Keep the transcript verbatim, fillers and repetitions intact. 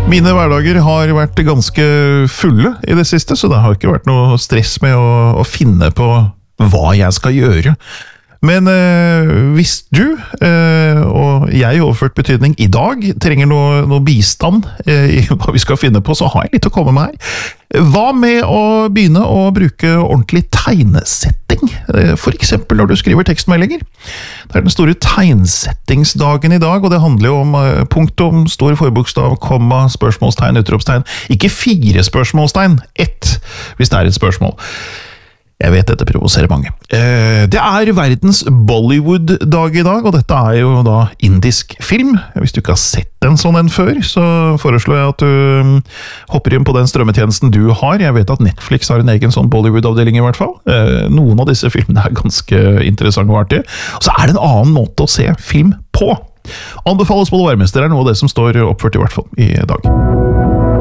Mine hverdager har vært ganske fulle i det siste, så det har ikke vært noe stress med å, å finne på hva jeg skal gjøre. Men eh, hvis du, eh, og jeg i overført betydning i dag, trenger noe, noe bistand eh, i hva vi skal finne på, så har jeg litt å komme med her. Hva med å begynne å bruke ordentlig tegnesetting? Eh, for eksempel når du skriver tekstmeldinger. Det er den store tegnsettingsdagen i dag, og det handler jo om eh, punktum, stor forbokstav, komma, spørsmålstegn, utropstegn. Ikke fire spørsmålstegn, ett, hvis det er et spørsmål. Jeg vet dette provoserer mange. Det er verdens Bollywood-dag i dag, og dette er jo da indisk film. Hvis du ikke har sett en sånn en før, så foreslår jeg at du hopper inn på den strømmetjenesten du har. Jeg vet at Netflix har en egen sånn Bollywood-avdeling i hvert fall. Noen av disse filmene er ganske interessante og artige. Og så er det en annen måte å se film på. Anbefales på det varmeste, det er noe av det som står oppført i hvert fall i dag.